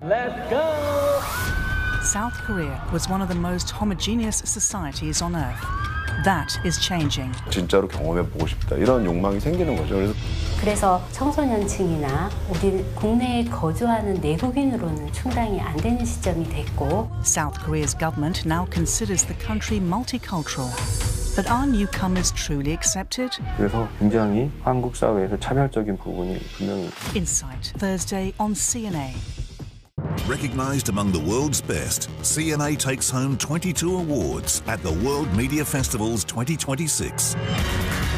Let's go! South Korea was one of the most homogeneous societies on earth. That is changing. 진짜로 경험해보고 싶다 이런 욕망이 생기는 거죠. 그래서 청소년층이나 우리 국내에 거주하는 내국인으로는 충당이 안 되는 시점이 됐고 South Korea's government now considers the country multicultural. But are newcomers truly accepted? 그래서 굉장히 한국 사회에서 차별적인 부분이 분명히 Insight, Thursday on CNA. Recognized among the world's best, CNA takes home 22 awards at the World Media Festivals 2026.